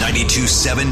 92.7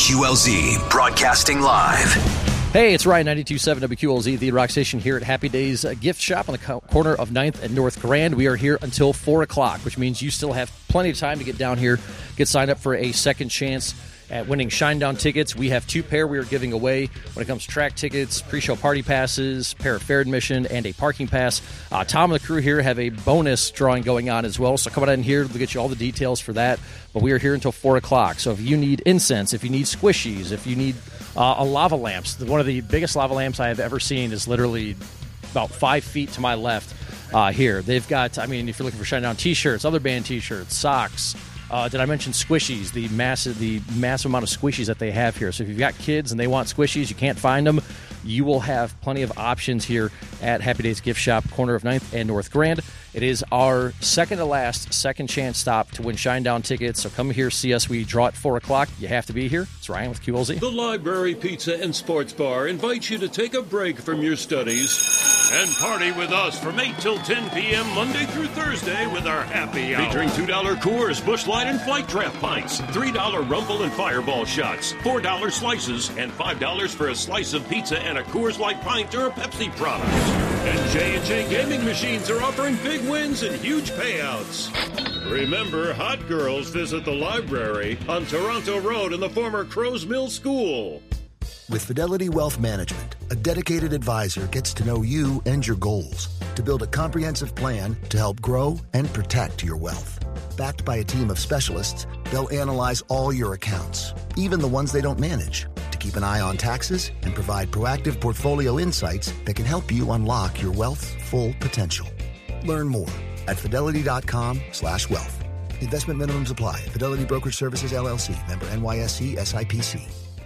WQLZ, broadcasting live. Hey, it's Ryan, 92.7 WQLZ, the rock station here at Happy Days Gift Shop on the corner of 9th and North Grand. We are here until 4 o'clock, which means you still have plenty of time to get down here, get signed up for a second chance at winning Shinedown tickets. We have 2 pair we are giving away when it comes to track tickets, pre-show party passes, pair of fair admission, and a parking pass. Tom and the crew here have a bonus drawing going on as well, so come on in here. We'll get you all the details for that. But we are here until 4 o'clock, so if you need incense, if you need squishies, if you need a lava lamps, one of the biggest lava lamps I have ever seen is literally about 5 feet to my left here. They've got, I mean, if you're looking for Shinedown t-shirts, other band t-shirts, socks. Did I mention squishies, the massive amount of squishies that they have here. So if you've got kids and they want squishies, you can't find them, you will have plenty of options here at Happy Days Gift Shop, corner of 9th and North Grand. It is our second-to-last second chance stop to win Shinedown tickets. So come here, see us. We draw at 4 o'clock. You have to be here. It's Ryan with QLZ. The Library Pizza and Sports Bar invites you to take a break from your studies and party with us from 8 till 10 p.m. Monday through Thursday with our happy hour. Featuring $2 Coors, Busch Light, and Flight Draft pints, $3 Rumble and Fireball shots, $4 slices, and $5 for a slice of pizza and a Coors Light pint or a Pepsi product. And J&J Gaming Machines are offering big wins and huge payouts. Remember, hot girls visit the library on Toronto Road in the former Crow's Mill School. With Fidelity Wealth Management, a dedicated advisor gets to know you and your goals to build a comprehensive plan to help grow and protect your wealth. Backed by a team of specialists, they'll analyze all your accounts, even the ones they don't manage, to keep an eye on taxes and provide proactive portfolio insights that can help you unlock your wealth's full potential. Learn more at fidelity.com/wealth. Investment minimums apply. Fidelity Brokerage Services, LLC. Member NYSE SIPC.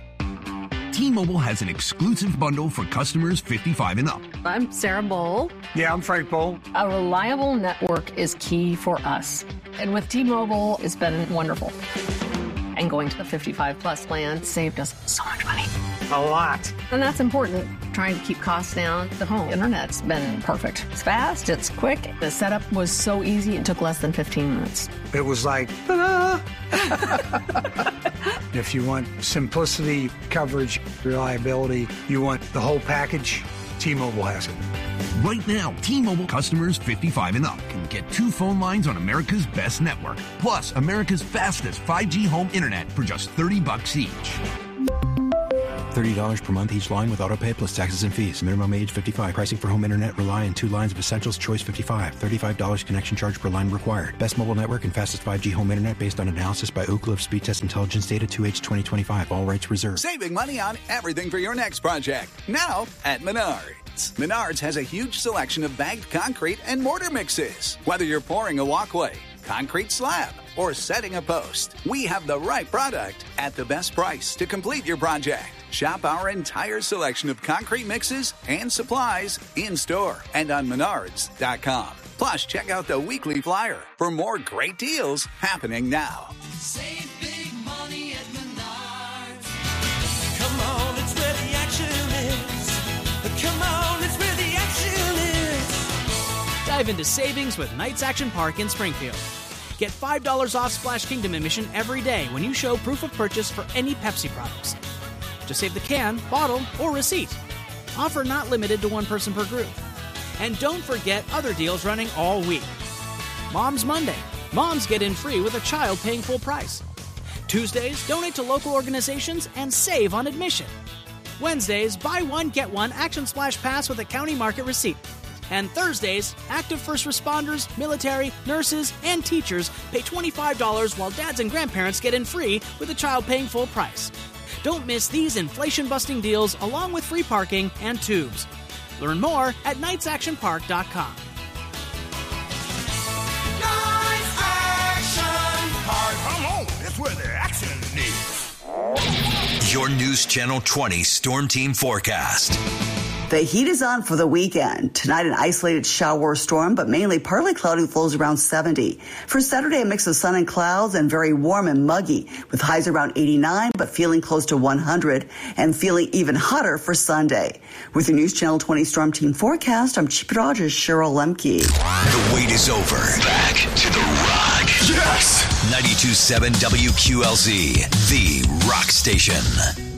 T-Mobile has an exclusive bundle for customers 55 and up. I'm Sarah Bowl. Yeah, I'm Frank Bowl. A reliable network is key for us. And with T-Mobile, it's been wonderful. And going to the 55-plus plan saved us so much money. A lot. And that's important. Trying to keep costs down. The home internet's been perfect. It's fast, it's quick. The setup was so easy, it took less than 15 minutes. It was like, ta-da! If you want simplicity, coverage, reliability, you want the whole package, T-Mobile has it. Right now, T-Mobile customers 55 and up can get 2 phone lines on America's best network, plus America's fastest 5G home internet for just $30 each. $30 per month each line with autopay plus taxes and fees. Minimum age 55. Pricing for home internet rely on 2 lines of Essentials Choice 55. $35 connection charge per line required. Best mobile network and fastest 5G home internet based on analysis by Ookla of Speed Test Intelligence Data 2H 2025. All rights reserved. Saving money on everything for your next project. Now at Menards. Menards has a huge selection of bagged concrete and mortar mixes. Whether you're pouring a walkway, concrete slab, or setting a post, we have the right product at the best price to complete your project. Shop our entire selection of concrete mixes and supplies in-store and on Menards.com. Plus, check out the weekly flyer for more great deals happening now. Save big money at Menards. Come on, it's where the action is. Come on, it's where the action is. Dive into savings with Knights Action Park in Springfield. Get $5 off Splash Kingdom admission every day when you show proof of purchase for any Pepsi products. Just save the can, bottle, or receipt. Offer not limited to 1 person per group. And don't forget other deals running all week. Mom's Monday. Moms get in free with a child paying full price. Tuesdays, donate to local organizations and save on admission. Wednesdays, buy one, get one Action Splash Pass with a county market receipt. And Thursdays, active first responders, military, nurses, and teachers pay $25 while dads and grandparents get in free with a child paying full price. Don't miss these inflation-busting deals along with free parking and tubes. Learn more at knightsactionpark.com. Knights Action Park. Come on, that's where the action is. Your News Channel 20 Storm Team forecast. The heat is on for the weekend. Tonight, an isolated shower or storm, but mainly partly cloudy with lows around 70. For Saturday, a mix of sun and clouds and very warm and muggy with highs around 89, but feeling close to 100 and feeling even hotter for Sunday. With the News Channel 20 Storm Team forecast, I'm Chief Rogers, Cheryl Lemke. The wait is over. Back to the rock. Yes! 92.7 WQLZ, the rock station.